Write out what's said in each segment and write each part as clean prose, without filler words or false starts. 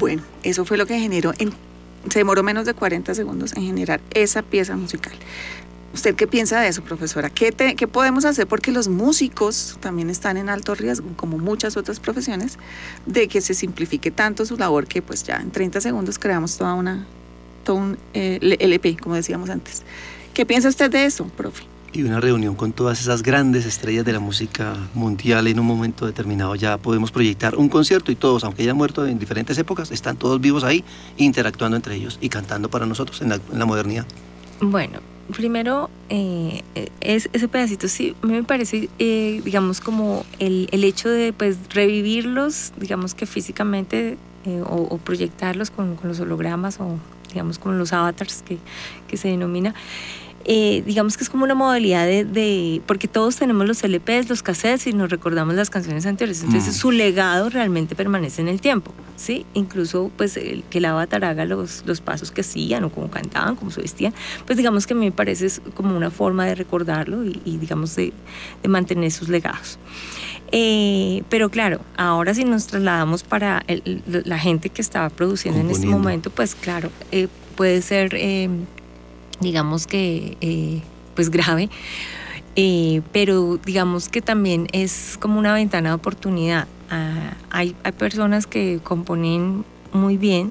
Bueno, eso fue lo que se demoró menos de 40 segundos en generar esa pieza musical. ¿Usted qué piensa de eso, profesora? ¿Qué podemos hacer? Porque los músicos también están en alto riesgo, como muchas otras profesiones, de que se simplifique tanto su labor que pues ya en 30 segundos creamos todo un LP, como decíamos antes. ¿Qué piensa usted de eso, profe? Y una reunión con todas esas grandes estrellas de la música mundial, en un momento determinado ya podemos proyectar un concierto y todos, aunque hayan muerto en diferentes épocas, están todos vivos ahí, interactuando entre ellos y cantando para nosotros en la modernidad. Bueno, primero, ese pedacito sí me parece, digamos, como el hecho de pues revivirlos, digamos que físicamente, o proyectarlos con los hologramas, o digamos con los avatars que se denomina. Digamos que es como una modalidad porque todos tenemos los LPs, los cassettes, y nos recordamos las canciones anteriores, entonces su legado realmente permanece en el tiempo, ¿sí? Incluso pues que el avatar haga los pasos que hacían, o cómo cantaban, cómo se vestían, pues digamos que a mí me parece como una forma de recordarlo y digamos de mantener sus legados. Pero claro, ahora si nos trasladamos para la gente que estaba produciendo en este momento, pues claro, puede ser digamos que pues grave, pero digamos que también es como una ventana de oportunidad. Hay personas que componen muy bien,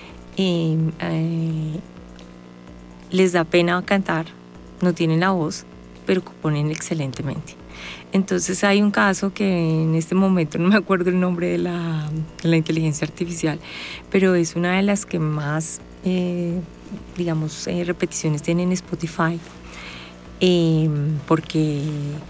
les da pena cantar, no tienen la voz, pero componen excelentemente. Entonces hay un caso que en este momento no me acuerdo el nombre de la inteligencia artificial, pero es una de las que más digamos repeticiones tienen en Spotify, porque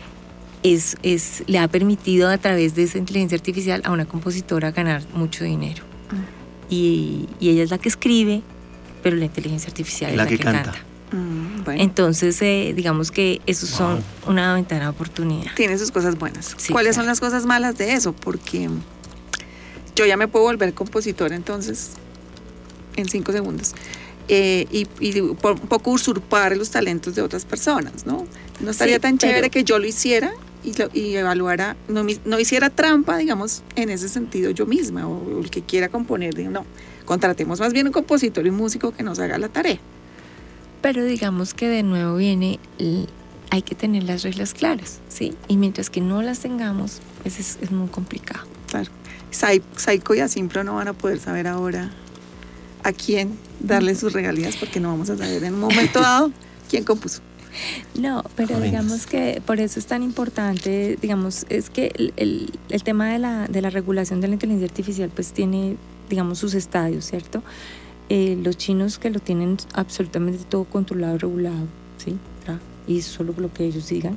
le ha permitido a través de esa inteligencia artificial a una compositora ganar mucho dinero. Y ella es la que escribe, pero la inteligencia artificial es la que canta. Bueno. Entonces digamos que esos son una ventana de oportunidad. Tiene sus cosas buenas. Sí, ¿Cuáles son las cosas malas de eso? Porque yo ya me puedo volver compositora entonces en 5 segundos. Y un poco usurpar los talentos de otras personas, ¿no? No estaría tan chévere que yo lo hiciera y evaluara, no hiciera trampa, digamos, en ese sentido yo misma, o el que quiera componer, digo, no, contratemos más bien un compositor y un músico que nos haga la tarea. Pero digamos que de nuevo hay que tener las reglas claras, ¿sí? Y mientras que no las tengamos, es muy complicado. Claro. Saiko y Asimpro no van a poder saber ahora a quién darle sus regalías, porque no vamos a saber en un momento dado quién compuso. No, pero digamos que por eso es tan importante, digamos, es que el tema de la regulación de la inteligencia artificial pues tiene, digamos, sus estadios, ¿cierto? Los chinos que lo tienen absolutamente todo controlado, regulado, ¿sí? Y solo lo que ellos digan.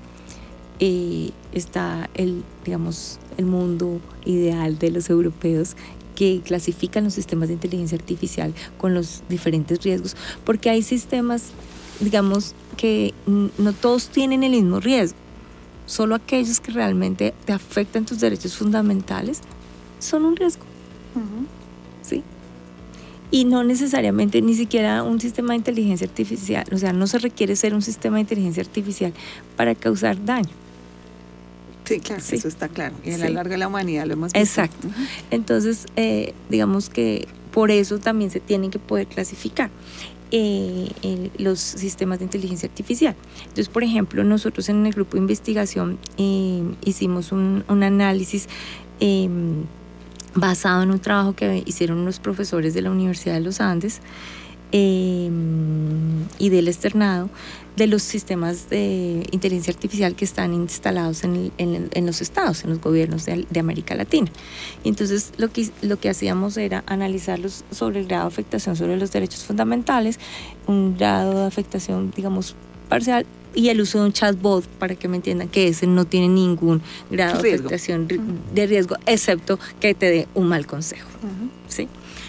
Está digamos, el mundo ideal de los europeos, que clasifican los sistemas de inteligencia artificial con los diferentes riesgos, porque hay sistemas, digamos, que no todos tienen el mismo riesgo, solo aquellos que realmente te afectan tus derechos fundamentales son un riesgo. ¿Sí? Y no necesariamente, ni siquiera un sistema de inteligencia artificial, o sea, no se requiere ser un sistema de inteligencia artificial para causar daño. Sí, claro, sí. Eso está claro. Y a la larga de la humanidad lo hemos visto. Exacto. Entonces, digamos que por eso también se tienen que poder clasificar los sistemas de inteligencia artificial. Entonces, por ejemplo, nosotros en el grupo de investigación hicimos un análisis basado en un trabajo que hicieron unos profesores de la Universidad de los Andes y del externado, de los sistemas de inteligencia artificial que están instalados en los estados, en los gobiernos de América Latina. Y entonces lo que hacíamos era analizarlos sobre el grado de afectación sobre los derechos fundamentales, un grado de afectación, digamos, parcial, y el uso de un chatbot, para que me entiendan que ese no tiene ningún grado de afectación de riesgo, excepto que te dé un mal consejo. ¿Sí?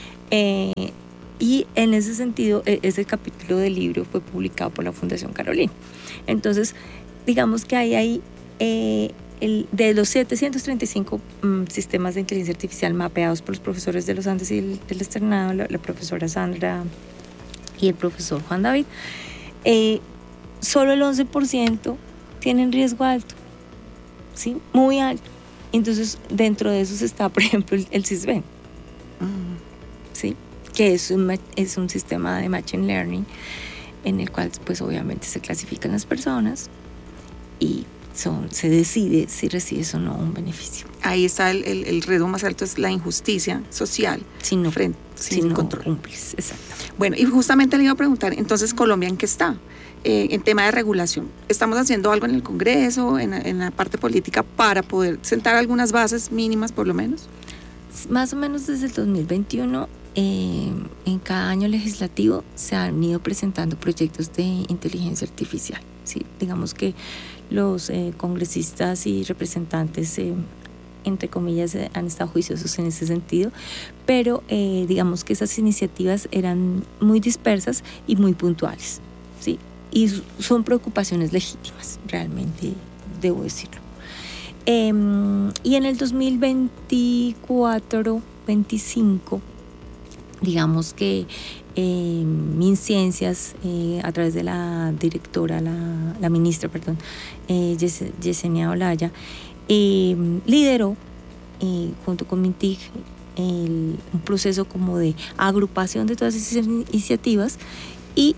Y en ese sentido, ese capítulo del libro fue publicado por la Fundación Carolina. Entonces, digamos que hay de los 735 sistemas de inteligencia artificial mapeados por los profesores de los Andes y del externado, la profesora Sandra y el profesor Juan David, solo el 11% tienen riesgo alto, ¿sí? Muy alto. Entonces, dentro de esos está, por ejemplo, el CISBEN. ¿sí? Que es un sistema de Machine Learning en el cual pues obviamente se clasifican las personas y se decide si recibes o no un beneficio. Ahí está el riesgo más alto, es la injusticia social. Si no control. Cumples, exacto. Bueno, y justamente le iba a preguntar, entonces, ¿Colombia en qué está? En tema de regulación. ¿Estamos haciendo algo en el Congreso, en la parte política, para poder sentar algunas bases mínimas, por lo menos? Más o menos desde el 2021, en cada año legislativo se han ido presentando proyectos de inteligencia artificial. ¿Sí? Digamos que los congresistas y representantes, entre comillas, han estado juiciosos en ese sentido, pero digamos que esas iniciativas eran muy dispersas y muy puntuales, ¿sí? Y son preocupaciones legítimas, realmente, debo decirlo. Y en el 2024-25, digamos que MinCiencias, a través de la directora, la ministra, Yesenia Olaya, lideró junto con MINTIC un proceso como de agrupación de todas esas iniciativas y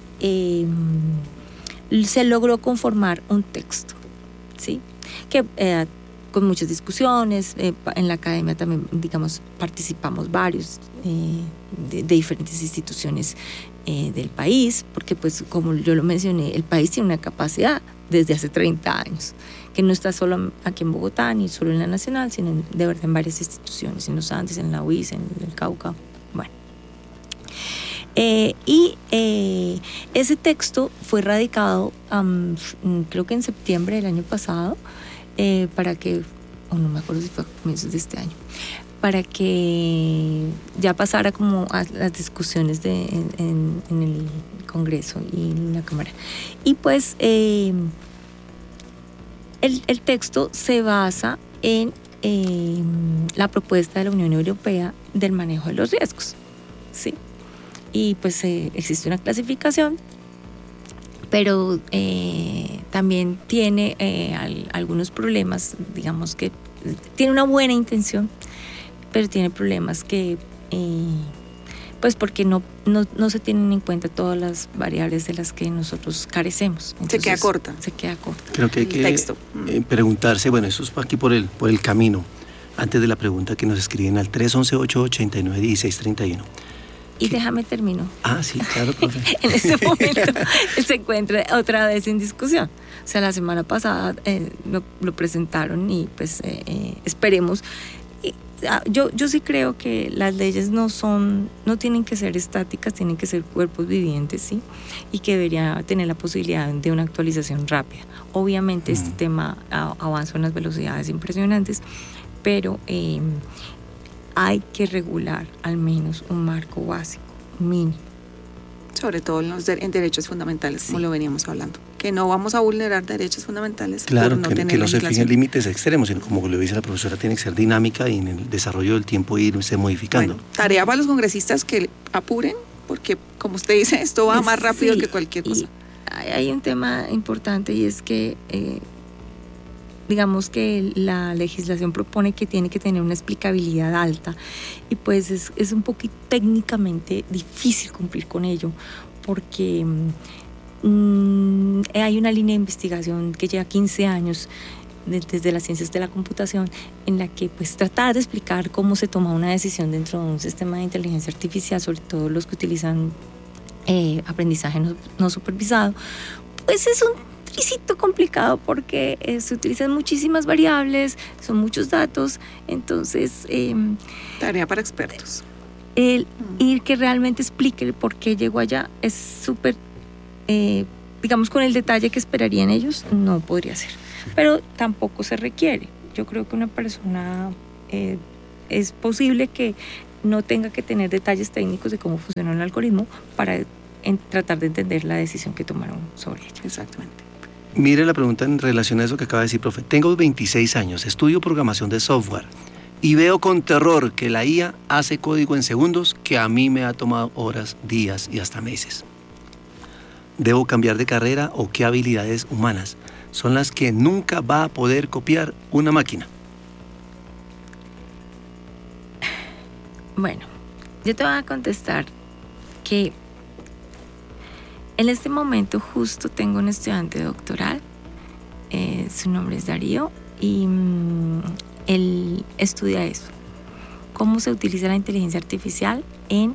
se logró conformar un texto, ¿sí? Que con muchas discusiones, en la academia también, digamos, participamos varios de diferentes instituciones del país, porque pues como yo lo mencioné, el país tiene una capacidad desde hace 30 años, que no está solo aquí en Bogotá, ni solo en la Nacional, sino de verdad en varias instituciones, en los Andes, en la UIS, en el Cauca, bueno. Ese texto fue radicado, creo que en septiembre del año pasado, para que, no me acuerdo si fue a comienzos de este año, para que ya pasara como a las discusiones en el Congreso y en la Cámara. Y pues el texto se basa en la propuesta de la Unión Europea del manejo de los riesgos, ¿sí? Y pues existe una clasificación, pero también tiene algunos problemas, digamos que tiene una buena intención, pero tiene problemas que, pues porque no se tienen en cuenta todas las variables de las que nosotros carecemos. Entonces, se queda corta. Creo que hay que preguntarse, bueno, eso es aquí por el camino, antes de la pregunta que nos escriben al 311-889-1631. Y déjame termino. Ah, sí, claro, profe. En este momento se encuentra otra vez en discusión. O sea, la semana pasada lo presentaron y pues esperemos. Yo sí creo que las leyes no tienen que ser estáticas, tienen que ser cuerpos vivientes, ¿sí? Y que debería tener la posibilidad de una actualización rápida. Obviamente este tema avanza a unas velocidades impresionantes, pero hay que regular al menos un marco básico, mínimo. Sobre todo en derechos fundamentales, como lo veníamos hablando. Que no vamos a vulnerar derechos fundamentales. Claro, por no tener que no se legislación. fijen límites extremos, sino como lo dice la profesora, tiene que ser dinámica y en el desarrollo del tiempo irse modificando. Bueno, tarea para los congresistas que apuren, porque como usted dice, esto va más rápido que cualquier cosa. Hay un tema importante y es que digamos que la legislación propone que tiene que tener una explicabilidad alta y pues es un poquito técnicamente difícil cumplir con ello porque hay una línea de investigación que lleva 15 años desde las ciencias de la computación en la que pues tratar de explicar cómo se toma una decisión dentro de un sistema de inteligencia artificial, sobre todo los que utilizan aprendizaje no supervisado, pues es un complicado porque se utilizan muchísimas variables, son muchos datos, entonces tarea para expertos. Ir que realmente explique el por qué llegó allá es súper, digamos, con el detalle que esperarían ellos, no podría ser, pero tampoco se requiere. Yo creo que una persona es posible que no tenga que tener detalles técnicos de cómo funciona el algoritmo para tratar de entender la decisión que tomaron sobre ello. Exactamente. Mire la pregunta en relación a eso que acaba de decir, profe. Tengo 26 años, estudio programación de software y veo con terror que la IA hace código en segundos que a mí me ha tomado horas, días y hasta meses. ¿Debo cambiar de carrera o qué habilidades humanas son las que nunca va a poder copiar una máquina? Bueno, yo te voy a contestar que en este momento justo tengo un estudiante doctoral, su nombre es Darío, y él estudia eso, cómo se utiliza la inteligencia artificial en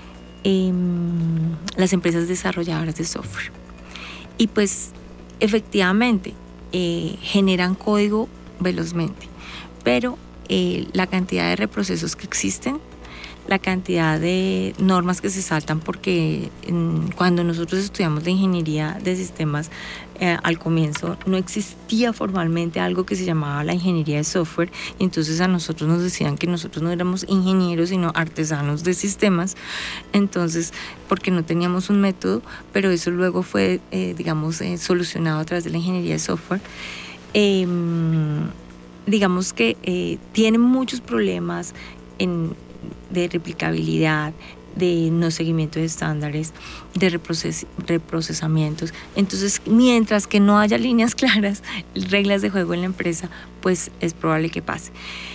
las empresas desarrolladoras de software. Y pues efectivamente generan código velozmente, pero la cantidad de reprocesos que existen, la cantidad de normas que se saltan, porque cuando nosotros estudiamos la ingeniería de sistemas, al comienzo no existía formalmente algo que se llamaba la ingeniería de software, y entonces a nosotros nos decían que nosotros no éramos ingenieros sino artesanos de sistemas, entonces porque no teníamos un método, pero eso luego fue solucionado a través de la ingeniería de software. Digamos que tiene muchos problemas de replicabilidad, de no seguimiento de estándares, de reprocesamientos. Entonces, mientras que no haya líneas claras, reglas de juego en la empresa, pues es probable que pase.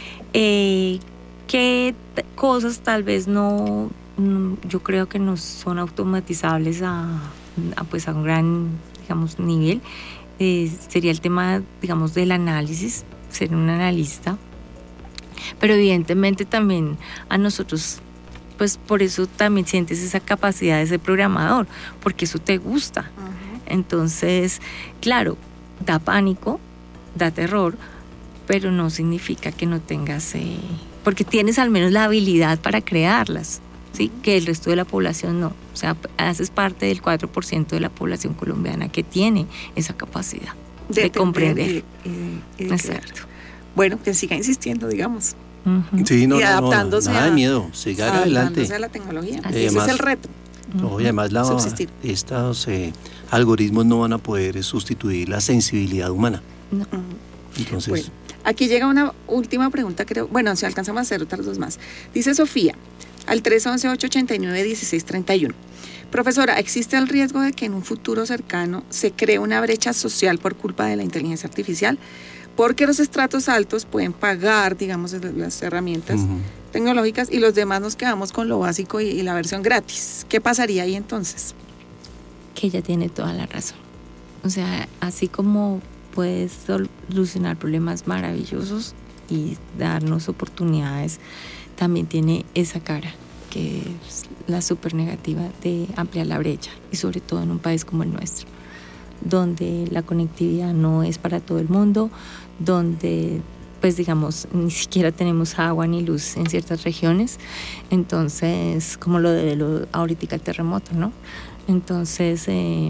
¿Qué cosas tal vez no, yo creo que no son automatizables a un gran, nivel? Sería el tema, del análisis, ser un analista. Pero evidentemente también a nosotros, pues por eso también sientes esa capacidad de ser programador, porque eso te gusta. Uh-huh. Entonces, claro, da pánico, da terror, pero no significa que no tengas, porque tienes al menos la habilidad para crearlas, ¿sí? Que el resto de la población no. O sea, haces parte del 4% de la población colombiana que tiene esa capacidad de comprender. Exacto. Bueno, que siga insistiendo, digamos. Uh-huh. Sí, y adaptándose nada de miedo, siga adelante. A la tecnología. Ese es el reto. Y además estos algoritmos no van a poder sustituir la sensibilidad humana. No. Entonces, bueno, aquí llega una última pregunta, creo. Bueno, si alcanzamos a hacer otras dos más. Dice Sofía, al 311-889-1631. Profesora, ¿existe el riesgo de que en un futuro cercano se cree una brecha social por culpa de la inteligencia artificial? Porque los estratos altos pueden pagar, las herramientas uh-huh. tecnológicas, y los demás nos quedamos con lo básico y la versión gratis. ¿Qué pasaría ahí entonces? Que ella tiene toda la razón. O sea, así como puedes solucionar problemas maravillosos y darnos oportunidades, también tiene esa cara, que es la súper negativa de ampliar la brecha, y sobre todo en un país como el nuestro, donde la conectividad no es para todo el mundo, donde ni siquiera tenemos agua ni luz en ciertas regiones. Entonces, como ahorita el terremoto, ¿no? Entonces,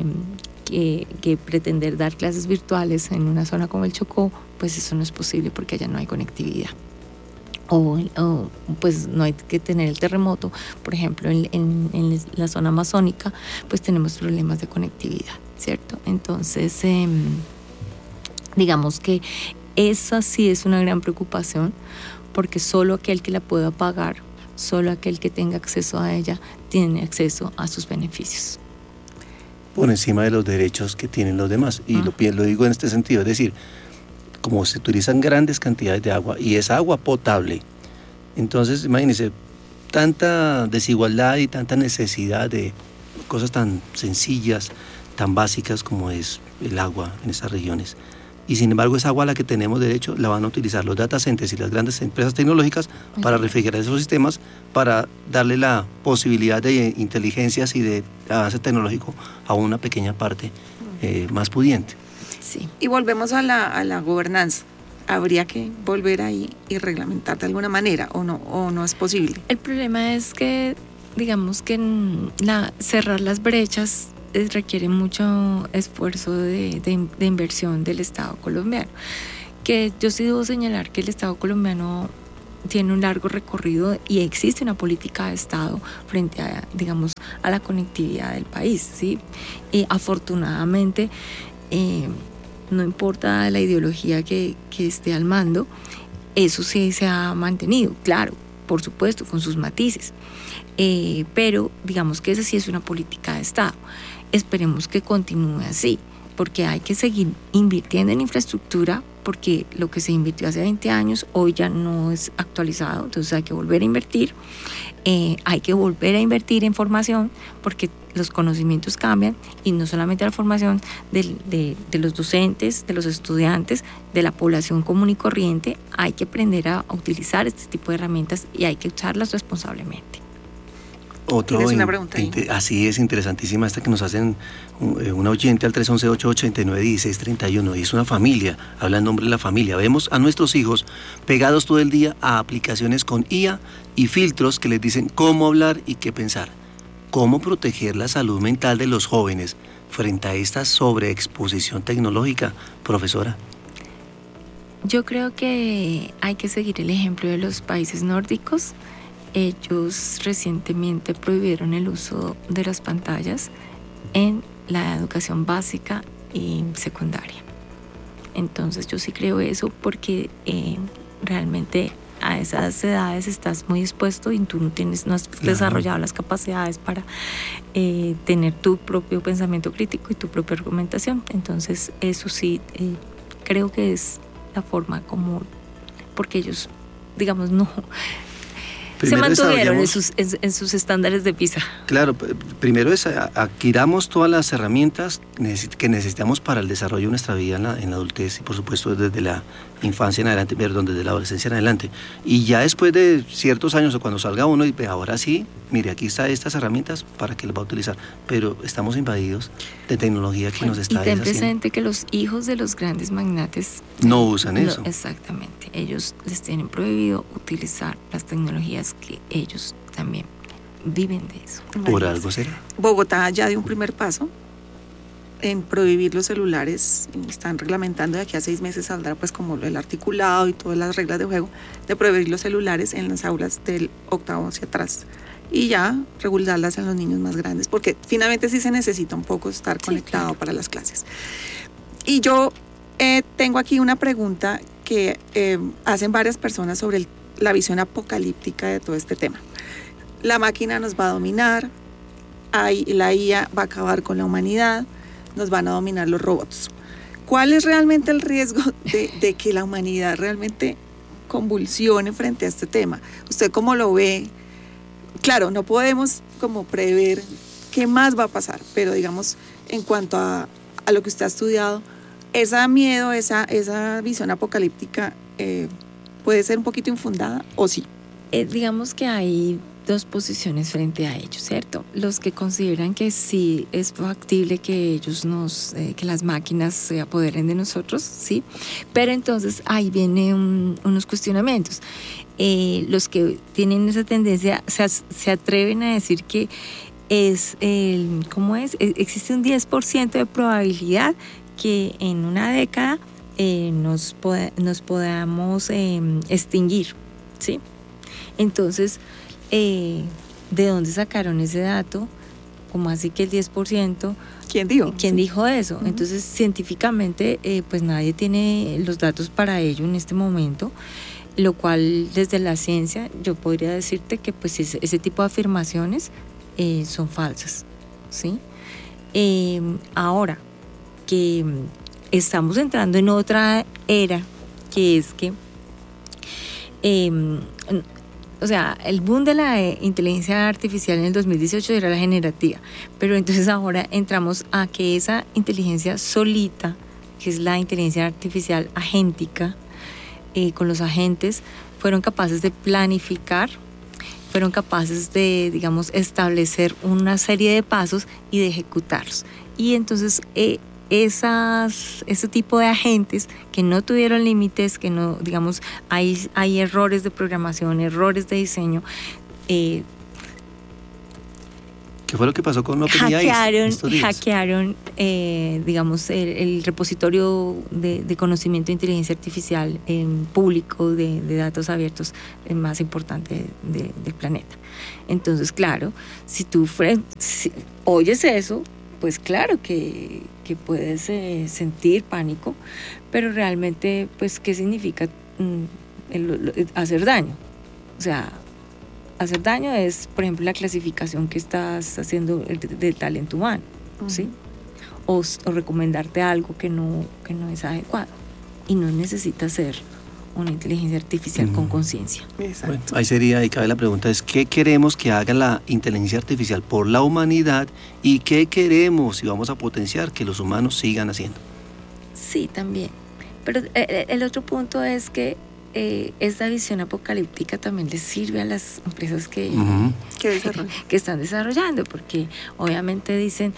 que pretender dar clases virtuales en una zona como el Chocó, pues eso no es posible porque allá no hay conectividad. O pues no hay que tener el terremoto. Por ejemplo, en la zona amazónica, pues tenemos problemas de conectividad, ¿cierto? Entonces, digamos que esa sí es una gran preocupación, porque solo aquel que la pueda pagar, solo aquel que tenga acceso a ella, tiene acceso a sus beneficios. Por encima de los derechos que tienen los demás. Y lo digo en este sentido, es decir, como se utilizan grandes cantidades de agua y es agua potable, entonces imagínense, tanta desigualdad y tanta necesidad de cosas tan sencillas, tan básicas como es el agua en esas regiones. Y sin embargo, esa agua a la que tenemos derecho la van a utilizar los data centers y las grandes empresas tecnológicas para refrigerar esos sistemas, para darle la posibilidad de inteligencias y de avance tecnológico a una pequeña parte más pudiente. Sí. Y volvemos a la gobernanza. ¿Habría que volver ahí y reglamentar de alguna manera o no es posible? El problema es que, cerrar las brechas requiere mucho esfuerzo de inversión del Estado colombiano, que yo sí debo señalar que el Estado colombiano tiene un largo recorrido y existe una política de Estado frente a la conectividad del país, ¿sí? Afortunadamente, no importa la ideología que esté al mando, eso sí se ha mantenido, claro, por supuesto, con sus matices, pero que esa sí es una política de Estado. Esperemos que continúe así. porque hay que seguir invirtiendo en infraestructura, porque lo que se invirtió hace 20 años hoy ya no es actualizado, entonces hay que volver a invertir. Hay que volver a invertir en formación, porque los conocimientos cambian, y no solamente la formación de los docentes, de los estudiantes, de la población común y corriente. Hay que aprender a utilizar este tipo de herramientas y hay que usarlas responsablemente. ¿Tienes una pregunta ahí? Así es, interesantísima esta que nos hacen un oyente al 311-889-1631, y es una familia, habla en nombre de la familia. Vemos a nuestros hijos pegados todo el día a aplicaciones con IA y filtros que les dicen cómo hablar y qué pensar. ¿Cómo proteger la salud mental de los jóvenes frente a esta sobreexposición tecnológica, profesora? Yo creo que hay que seguir el ejemplo de los países nórdicos. Ellos recientemente prohibieron el uso de las pantallas en la educación básica y secundaria. Entonces yo sí creo eso, porque realmente a esas edades estás muy expuesto y tú no has desarrollado las capacidades para tener tu propio pensamiento crítico y tu propia argumentación. Entonces eso sí, creo que es la forma como, porque ellos, digamos, no Primero se mantuvieron en sus estándares de PISA. Claro, primero es adquiramos todas las herramientas que necesitamos para el desarrollo de nuestra vida en la adultez, y por supuesto desde la infancia en adelante, perdón, desde la adolescencia en adelante. Y ya después de ciertos años, o cuando salga uno, y ahora sí, mire, aquí están estas herramientas para que las va a utilizar. Pero estamos invadidos de tecnología que nos está deshaciendo. Y ten presente que los hijos de los grandes magnates no usan eso. Exactamente. Ellos les tienen prohibido utilizar las tecnologías que ellos también viven de eso. Por algo será. Bogotá ya dio un primer paso en prohibir los celulares. Están reglamentando, de aquí a 6 meses saldrá pues como el articulado y todas las reglas de juego de prohibir los celulares en las aulas del octavo hacia atrás, y ya regularlas en los niños más grandes, porque finalmente sí se necesita un poco estar conectado, claro, para las clases. Y yo tengo aquí una pregunta que hacen varias personas sobre la visión apocalíptica de todo este tema. La máquina nos va a dominar, la IA va a acabar con la humanidad, nos van a dominar los robots. ¿Cuál es realmente el riesgo de que la humanidad realmente convulsione frente a este tema? ¿Usted cómo lo ve? Claro, no podemos como prever qué más va a pasar, pero digamos, en cuanto a lo que usted ha estudiado, ese miedo, esa visión apocalíptica, ¿puede ser un poquito infundada o sí? Digamos que hay dos posiciones frente a ello, ¿cierto? Los que consideran que sí es factible que ellos que las máquinas se apoderen de nosotros, ¿sí? Pero entonces ahí vienen unos cuestionamientos. Los que tienen esa tendencia se atreven a decir que existe un 10% de probabilidad que en una década nos podamos extinguir, ¿sí? Entonces, ¿de dónde sacaron ese dato? ¿Cómo así que el 10%? ¿Quién dijo? ¿Quién dijo eso? Uh-huh. Entonces, científicamente, pues nadie tiene los datos para ello en este momento, lo cual desde la ciencia yo podría decirte que pues ese tipo de afirmaciones son falsas, ¿sí? Ahora que estamos entrando en otra era, que es que o sea, el boom de la inteligencia artificial en el 2018 era la generativa, pero entonces ahora entramos a que esa inteligencia solita, que es la inteligencia artificial agéntica, con los agentes, fueron capaces de planificar, fueron capaces de, digamos, establecer una serie de pasos y de ejecutarlos. Y entonces ese tipo de agentes que no tuvieron límites, que no, digamos, hay errores de programación, errores de diseño. ¿Qué fue lo que pasó con OpenAI? Hackearon, digamos, el repositorio de conocimiento de inteligencia artificial público de datos abiertos más importante del planeta. Entonces, claro, si tú oyes eso, pues claro que puedes sentir pánico, pero realmente, pues, ¿qué significa hacer daño? O sea, hacer daño es, por ejemplo, la clasificación que estás haciendo del talento humano, ¿sí? o recomendarte algo que no es adecuado. Y no necesita ser una inteligencia artificial con conciencia. Bueno, ahí sería, y cabe la pregunta, es ¿qué queremos que haga la inteligencia artificial por la humanidad y qué queremos y vamos a potenciar que los humanos sigan haciendo? Sí, también. Pero el otro punto es que esta visión apocalíptica también les sirve a las empresas que están desarrollando, porque obviamente dicen...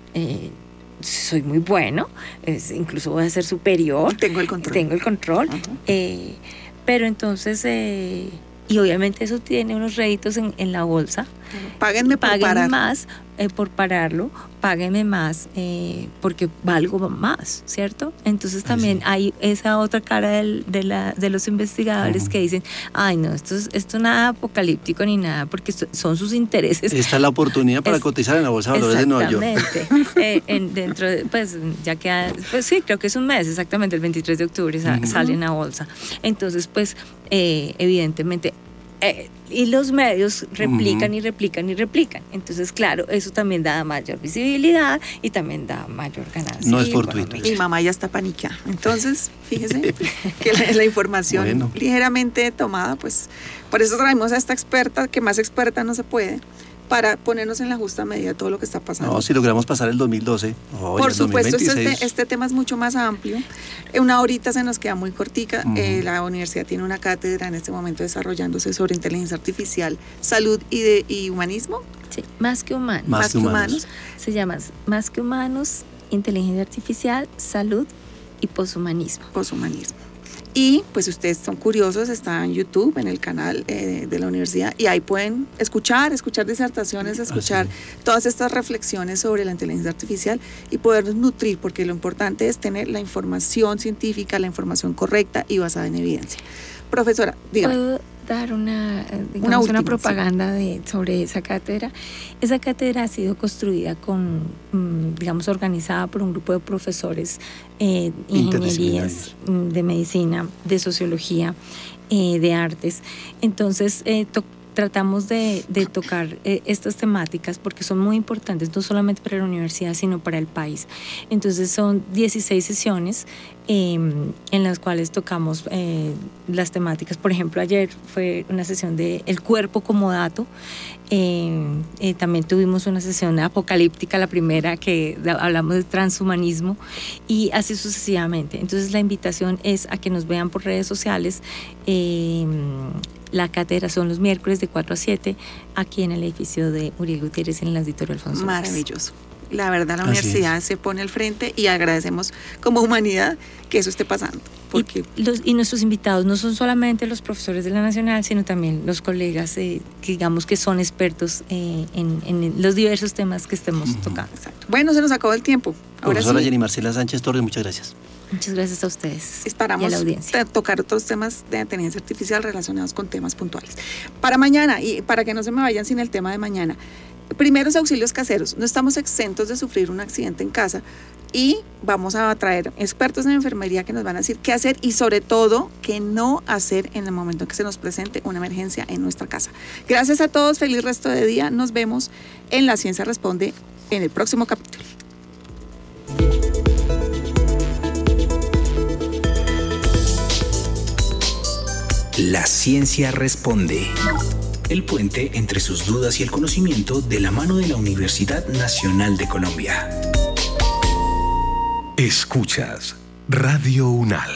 soy muy bueno, incluso voy a ser superior. Tengo el control. Pero entonces, y obviamente eso tiene unos réditos en la bolsa. Páguenme más por pararlo, páguenme más porque valgo más, ¿cierto? Entonces también hay esa otra cara de los investigadores que dicen, ay no, esto nada apocalíptico ni nada, porque son sus intereses. Esta es la oportunidad para cotizar en la Bolsa de Valores de Nueva York. Exactamente. Dentro de, pues ya queda, pues sí, creo que es un mes, exactamente, el 23 de octubre sale en la bolsa. Entonces, pues, evidentemente, y los medios replican y replican y replican. Entonces, claro, eso también da mayor visibilidad y también da mayor ganancia. No es fortuito. Mi mamá ya está paniqueada. Entonces, fíjese que la información ligeramente tomada, pues, por eso traemos a esta experta, que más experta no se puede, para ponernos en la justa medida todo lo que está pasando. No, si logramos pasar el 2012. Por supuesto, este tema es mucho más amplio. Una horita se nos queda muy cortica. La universidad tiene una cátedra en este momento desarrollándose sobre inteligencia artificial, salud y humanismo. Sí, más que humanos. Más que humanos. Se llama Más que humanos, inteligencia artificial, salud y poshumanismo. Y pues ustedes son curiosos, está en YouTube, en el canal de la universidad, y ahí pueden escuchar disertaciones, escuchar todas estas reflexiones sobre la inteligencia artificial y podernos nutrir, porque lo importante es tener la información científica, la información correcta y basada en evidencia. Profesora, dígame. ¿Puedo dar una propaganda sobre esa cátedra? Esa cátedra ha sido construida organizada por un grupo de profesores ingenierías de medicina, de sociología, de artes. Entonces, tratamos de tocar estas temáticas porque son muy importantes, no solamente para la universidad, sino para el país. Entonces son 16 sesiones en las cuales tocamos las temáticas. Por ejemplo, ayer fue una sesión de el cuerpo como dato. También tuvimos una sesión apocalíptica, la primera, que hablamos de transhumanismo, y así sucesivamente. Entonces la invitación es a que nos vean por redes sociales. La cátedra son los miércoles de 4 a 7 aquí en el edificio de Uriel Gutiérrez en el Auditorio Alfonso López. Maravilloso. La verdad, la universidad se pone al frente y agradecemos como humanidad que eso esté pasando. Porque y nuestros invitados no son solamente los profesores de la Nacional, sino también los colegas que digamos que son expertos en los diversos temas que estemos tocando. Exacto. Bueno, se nos acabó el tiempo. Profesora Jenny Marcela Sánchez Torres, muchas gracias. Muchas gracias a ustedes. Esperamos y a la audiencia. Tocar otros temas de inteligencia artificial relacionados con temas puntuales. Para mañana, y para que no se me vayan sin el tema de mañana, primeros auxilios caseros. No estamos exentos de sufrir un accidente en casa y vamos a traer expertos en enfermería que nos van a decir qué hacer y sobre todo qué no hacer en el momento en que se nos presente una emergencia en nuestra casa. Gracias a todos, feliz resto de día. Nos vemos en La Ciencia Responde en el próximo capítulo. La Ciencia Responde. El puente entre sus dudas y el conocimiento de la mano de la Universidad Nacional de Colombia. Escuchas Radio UNAL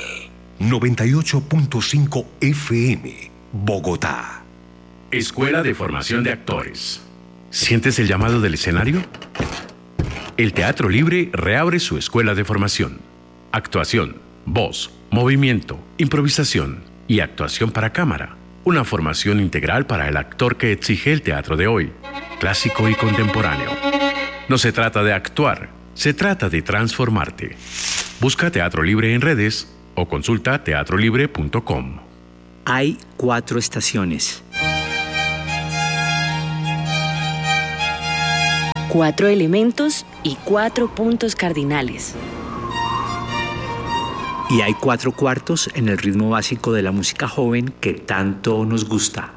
98.5 FM, Bogotá. Escuela de Formación de Actores. ¿Sientes el llamado del escenario? El Teatro Libre reabre su escuela de formación. Actuación, voz, movimiento, improvisación y actuación para cámara. Una formación integral para el actor que exige el teatro de hoy, clásico y contemporáneo. No se trata de actuar, se trata de transformarte. Busca Teatro Libre en redes o consulta teatrolibre.com. Hay 4 estaciones. 4 elementos y 4 puntos cardinales. Y hay 4 cuartos en el ritmo básico de la música joven que tanto nos gusta.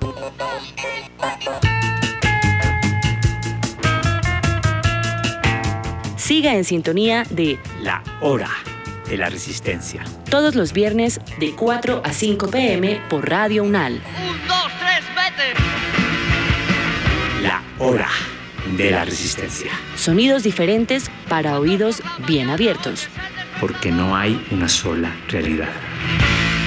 Siga en sintonía de La Hora de la Resistencia. todos los viernes de 4 a 5 p.m. por Radio UNAL. 1, 2, 3, vete. La Hora de la Resistencia. Sonidos diferentes para oídos bien abiertos. Porque no hay una sola realidad.